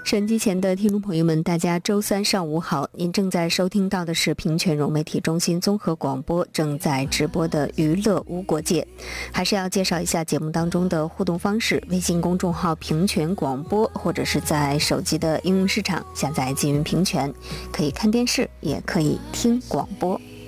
收音机前的听众朋友们，大家周三上午好，您正在收听到的是平泉融媒体中心综合广播正在直播的娱乐无国界。还是要介绍一下节目当中的互动方式，微信公众号平泉广播，或者是在手机的应用市场下载金云平泉，可以看电视也可以听广播。